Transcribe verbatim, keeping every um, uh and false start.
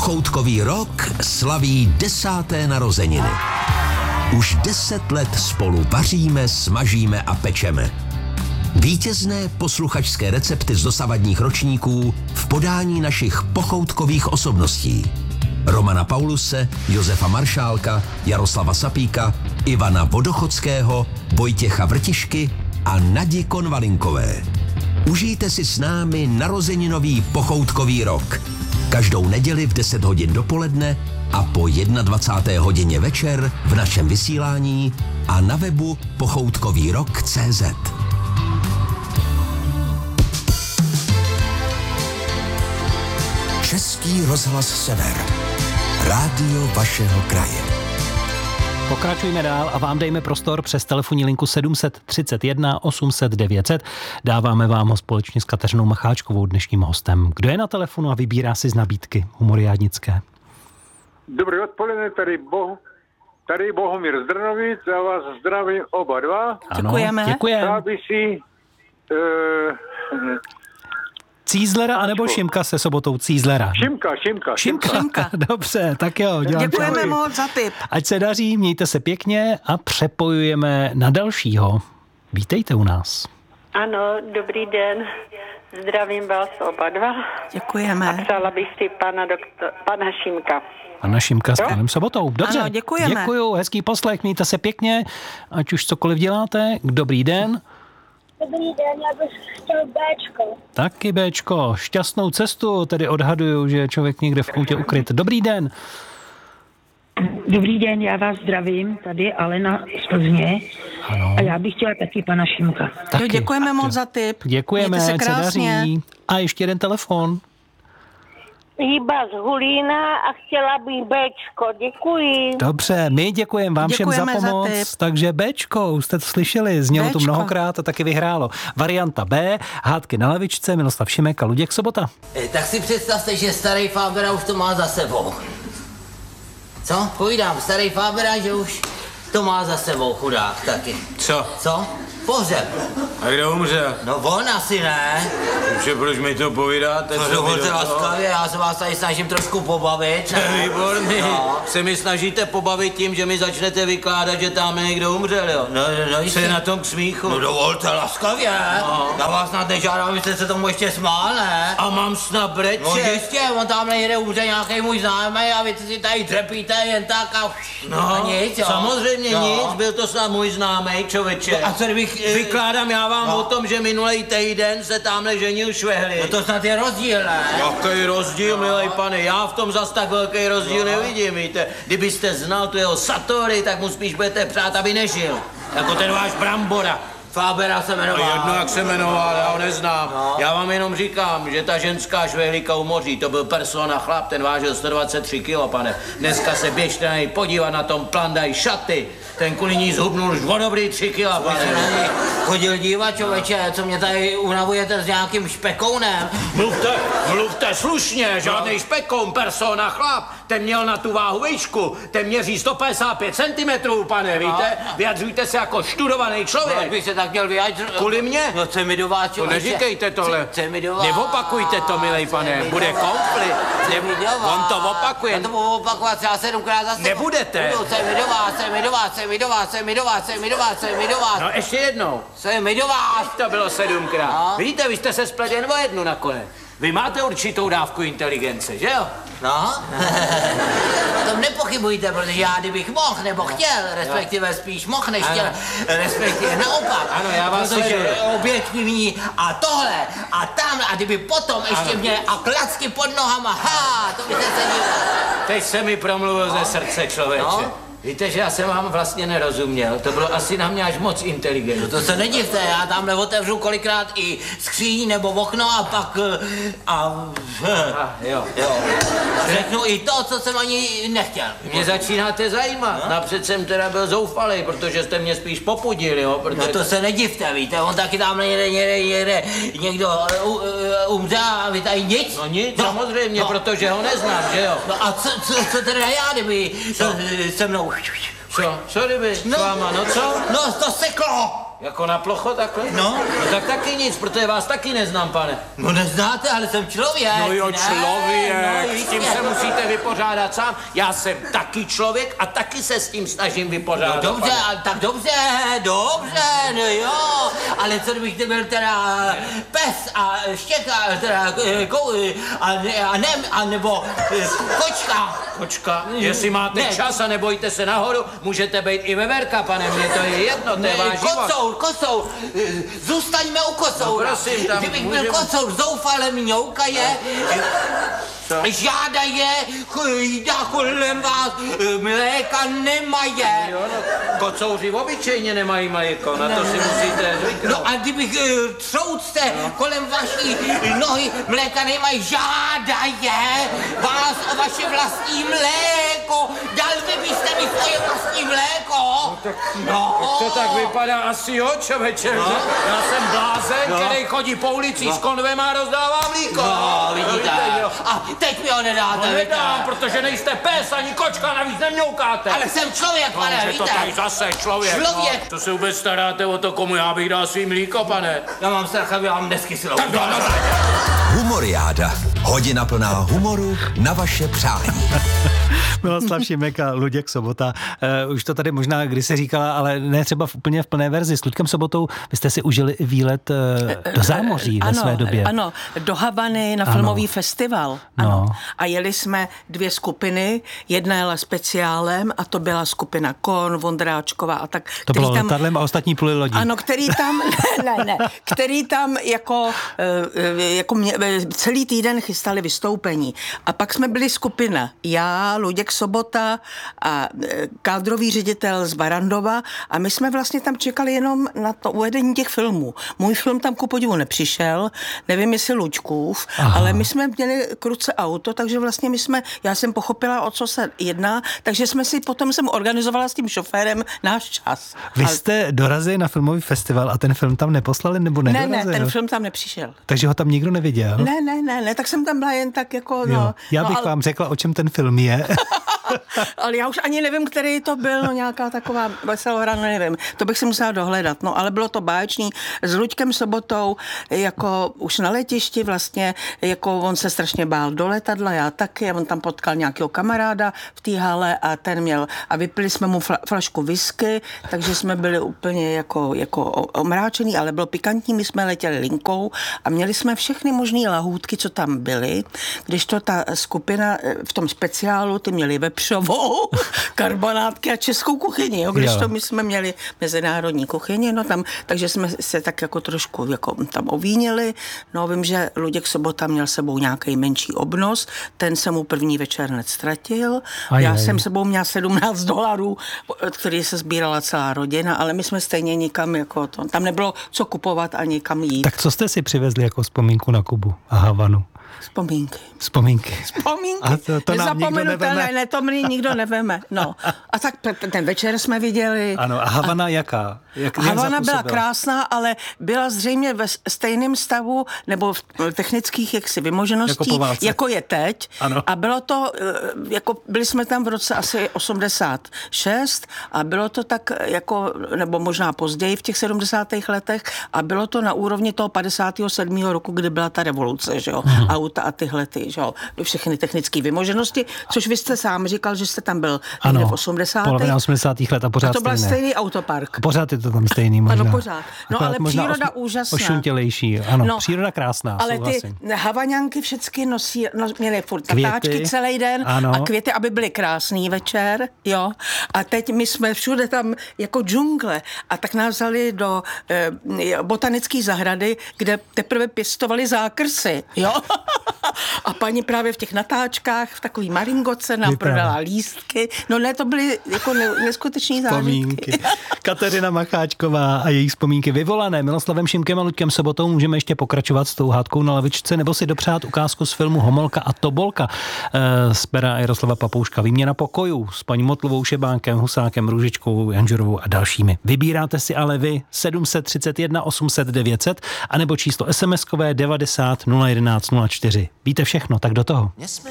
Pochoutkový rok slaví desáté narozeniny. Už deset let spolu vaříme, smažíme a pečeme. Vítězné posluchačské recepty z dosavadních ročníků v podání našich pochoutkových osobností. Romana Pauluse, Josefa Maršálka, Jaroslava Sapíka, Ivana Vodochodského, Vojtěcha Vrtišky a Nadi Konvalinkové. Užijte si s námi narozeninový pochoutkový rok. Každou neděli v deset hodin dopoledne a po dvacáté jedné hodině večer v našem vysílání a na webu pochoutkový rok tečka cé zet. Český rozhlas Sever. Rádio vašeho kraje. Pokračujeme dál a vám dejme prostor přes telefonní linku sedm třicet jedna osm set devět set. Dáváme vám ho společně s Kateřinou Macháčkovou, dnešním hostem. Kdo je na telefonu a vybírá si z nabídky humoriádnické? Dobré odpoledne, tady, Boh, tady Bohumír z Drnovic, já vás zdravím oba dva. Děkujeme. Děkujeme. Já by si... Uh, Cízlera anebo Šimka se sobotou Cízlera? Šimka, Šimka. Šimka. Šimka. Dobře, tak jo. Děkujeme moc za tip. Ať se daří, mějte se pěkně a přepojujeme na dalšího. Vítejte u nás. Ano, dobrý den. Zdravím vás oba dva. Děkujeme. A přála bych si pana, doktor, pana Šimka. Pana Šimka s panem Sobotou. Dobře, ano, děkujeme. Děkuju, hezký poslech, mějte se pěkně, ať už cokoliv děláte. Dobrý den. Dobrý den, já bych chtěl Béčko. Taky Béčko, šťastnou cestu, tedy odhaduju, že je člověk někde v koutě ukryt. Dobrý den. Dobrý den, já vás zdravím, tady Alena z Plzně. Ano. A já bych chtěla taky pana Šimka. Jo, děkujeme tak moc za tip. Děkujeme, Mějte se ať se krásně. daří. A ještě jeden telefon. Hýba z Hulína a chtěla bych Béčko. Děkuji. Dobře, my děkujeme vám Děkujeme všem za pomoc. za tip. Takže Béčko, už jste to slyšeli, znělo tu Béčko. mnohokrát a taky vyhrálo. Varianta B, hádky na lavičce, Miloslav Šimek a Luděk Sobota. E, tak si představte, že starý Fábera už to má za sebou. Co? Povídám, starý Fábera, že už to má za sebou, chudák taky. Co? Co? Pohřeb. A kdo umřel? No on asi ne. Že proč mi to povídáte? To dovolte laskavě, já se vás tady snažím trošku pobavit. Ne? Výborný. No. Se mi snažíte pobavit tím, že mi začnete vykládat, že tam někdo umřel, jo? No, no, no, Co je na tom k smíchu? No dovolte laskavě. No. Já vás snad nežádám, abyste se tomu ještě smál, ne? A mám snad breče? No jistě, on tam nejde umře nějaký můj známý a vy si tady třepíte jen tak a, No, a nic, jo? samozřejmě no. nic, byl to snad můj známej, člověče. No, a co kdybych... Vykládám já vám no. o tom, že minulej týden se tamhle ženil Švehli. No to snad je rozdíl, ne? Jaký rozdíl, milej pane, já v tom zas tak velký rozdíl no. nevidím, víte. Kdybyste znal tu jeho Satori, tak mu spíš budete přát, aby nežil. Jako ten váš Brambora. Fábera se jmenoval. No jedno, jak se jmenoval, já ho neznám. No. Já vám jenom říkám, že ta ženská Švehlíka u moří, to byl persona chlap, ten vážil sto dvacet tři kilo, pane. Dneska se běžte na něj podívat, na tom plandají šaty. Ten kvůli ní zhubnul už o dobrý tři kila, pane. Se na něj chodil dívat, člověče, co mě tady unavujete s nějakým špekounem. Mluvte, mluvte slušně, žádnej špekoun, persona chlap. Ten měl na tu váhu výšku, ten měří sto padesát pět centimetrů, pane, víte? Vyjadřujte se jako študovaný člověk. Proč bych se tak měl vyjádřit? Kvůli mě? No co mi do vás, To člověče? neříkejte tohle. Co mi do vás? Neopakujte to, milej pane, bude konflikt. Co mi do vás? On to opakuje. Já to budu opakovat třeba sedmkrát za sebou. Nebudete. Budu, co mi do vás, co mi do vás, co mi do vás, co mi do vás, co mi do vás, co mi do vás. No ještě jednou. Co mi do vás? To bylo sedmkrát. No. Vidíte, vy jste se splet jen o jednu nakonec. Vy máte určitou dávku inteligence, že jo? No, o tom nepochybujte, protože já kdybych mohl nebo chtěl, respektive spíš mohl než chtěl, respektive naopak. Ano, já vás protože sleduju. objektivní a tohle a tamhle a kdyby potom ještě Ano. mě a klacky pod nohama, ha, to byste se díval. Teď se mi promluvil ze srdce, člověče. No. Víte, že já jsem vám vlastně nerozuměl. To bylo asi na mě až moc inteligentní. To se nedivte, já tamhle otevřu kolikrát i skříň nebo okno a pak a, A, jo. jo, řeknu i to, co jsem ani nechtěl. Mě začínáte zajímat. No? Napřed jsem teda byl zoufalej, protože jste mě spíš popudil, jo? Protože... No to se nedivte, víte, on taky tam někde, někde, někde někdo uh, uh, umře a vy tady nic. No nic, no, samozřejmě, no. protože ho neznám, že jo? No a co, co, co teda já, kdyby se, se mnou... Co? Co kdyby? No, S váma, no co? No to seklo! Jako na plocho takhle? No. No tak taky nic, protože vás taky neznám, pane. No neznáte, ale jsem člověk. No jo, ne? člověk, No, s tím se musíte vypořádat sám. Já jsem taky člověk a taky se s tím snažím vypořádat. No dobře, pane. a, tak dobře, dobře, no jo. Ale co kdybych to byl teda pes a štěka, teda kou, a, ne, a, ne, a nebo kočka. Kočka, jestli máte Ne. čas a nebojíte se nahoru, můžete být i veverka, pane, mně to je jedno, to je váš život. Kocour, kocour, zůstaňme u kocoura. No prosím, tam Kdybych můžeme- byl kocour, zoufale mňoukaje, žádaje, jde kolem vás, mléka nemaje. Jo, no, kocouři obyčejně nemají mléko, na to si musíte zvyknout. No a kdybych uh, troucte no. kolem vaší nohy, mléka nemají, žádaje vás o vaše vlastní mléko. Dal vy byste mi svoje vlastní mléko? No, tak, no. To tak vypadá asi jo, čověče. No. Já jsem blázen, No. který chodí po ulici no. s konvem a rozdává mlíko. No, vidíte. vidíte, jo. A teď mi ho nedáte, No vidíte. nedám, protože nejste pes ani kočka, navíc nemňoukáte. Ale jsem člověk, pane, no, že to víte. tak zase člověk. Člověk. No. To se vůbec staráte o to, komu já bych dal svým mlíko, pane. Já mám strach, aby vám neskyslou. Tak no, no, no. Humoriáda. Hodina plná humoru na vaše přání. Miloslav Šimek a Luděk Sobota. Uh, už to tady možná kdysi říkala, ale ne třeba v, úplně v plné verzi. S Luďkem Sobotou vy jste si užili i výlet uh, do zámoří ve ano, své době. Ano, do Havany na Ano. filmový festival. Ano. No. A jeli jsme dvě skupiny, jedna jela speciálem a to byla skupina Korn, Vondráčková a tak. To bylo tam, letadlem a ostatní pluli lodí. Ano, který tam, ne, ne, ne, který tam jako, eh, jako mě, celý týden chystali vystoupení. A pak jsme byli skupina, já, Luděk Sobota a eh, kádrový ředitel z Barandova a my jsme vlastně tam čekali jenom na to uvedení těch filmů. Můj film tam ku podivu nepřišel, nevím jestli Luďkův, Aha. ale my jsme měli k ruce auto, takže vlastně my jsme, já jsem pochopila, o co se jedná, takže jsme si potom jsem organizovala s tím šoférem náš čas. Vy A- jste dorazili na filmový festival a ten film tam neposlali nebo Ne, nedorazil? ne, ten film tam nepřišel. Takže ho tam nikdo neviděl? Ne, ne, ne, ne, tak jsem tam byla jen tak jako, Jo. no. Já no, bych ale, vám řekla, o čem ten film je. ale já už ani nevím, který to byl, no nějaká taková veselohra, no nevím. To bych si musela dohledat, no ale bylo to báječný. S Luďkem Sobotou, jako už na letišti vlastně, jako on se strašně bál do letadla, já taky, on tam potkal nějakého kamaráda v té hale a ten měl, a vypili jsme mu fla, flašku whisky, takže jsme byli úplně jako, jako omráčený, ale bylo pikantní, my jsme letěli linkou a měli jsme všechny možné lahůdky, co tam byly, když to ta skupina v tom speciálu, ty měli vepřovou, karbonátky a českou kuchyni, jo, když Jo. to my jsme měli mezinárodní kuchyni, no tam, takže jsme se tak jako trošku jako tam ovínili, no vím, že Luděk Sobota měl sebou nějaký menší obnos, ten se mu první večer neztratil, Aj, já aj. jsem sebou měla sedmnáct dolarů, který se sbírala celá rodina, ale my jsme stejně nikam jako to, tam nebylo co kupovat a nikam jít. Tak co jste si přivezli jako vzpomínku na Kubu a Havanu? Vzpomínky. Vzpomínky. Vzpomínky. A to- to nám nikdo Nezapomenutelné, neveme. ne, to mi nikdo neveme. No. A tak t- ten večer jsme viděli. Ano, a Havana jaká? Jak, jak Havana byla zapůsobila? krásná, ale byla zřejmě ve stejném stavu nebo v technických jaksi vymožeností, Jako po válce. jako je teď. Ano. A bylo to, eh, jako byli jsme tam v roce asi osmdesát šest a bylo to tak jako, nebo možná později v těch sedmdesátých letech a bylo to na úrovni toho padesátého sedmého roku, kdy byla ta revoluce, že jo, Mhm. auta a tyhle ty, že jo, všechny technické vymoženosti, což vy jste sám říkal, že jste tam byl někde Ano, v osmdesátých. polovina osmdesátých let a pořád A to byl stejné. stejný autopark. Pořád je to tam stejný možná. Ano, pořád. No, Akorát ale možná příroda os- úžasná. Ošuntělejší, ano, No, příroda krásná, ale souhlasím. ty havaňanky všechny nosí, no, měly furt Květy, natáčky celý den ano. a květy, aby byly krásný večer, jo. A teď my jsme všude tam jako džungle a tak nás vzali do eh, botanické zahrady, kde teprve pěstovali zákrsy, jo. A paní právě v těch natáčkách, v takový maringoce nám Vypadá. prodala lístky. No ne, to byly jako ne, neskutečný Vzpomínky. zážitky. Kateřina Macháčková a její vzpomínky vyvolané Miloslavem Šimkem a Luďkem Sobotou. Můžeme ještě pokračovat s tou hádkou na lavičce nebo si dopřát ukázku z filmu Homolka a Tobolka eh, z pera Jaroslava Papouška. Výměna pokojů s paní Motlovou, Šebánkem, Husákem, Růžičkou, Janžurovou a dalšími. Vybíráte si ale vy sedm set třicet jedna osm set devět set anebo číslo es em eskové devadesát nula jedenáct nula čtyři. Víte všechno, tak do toho.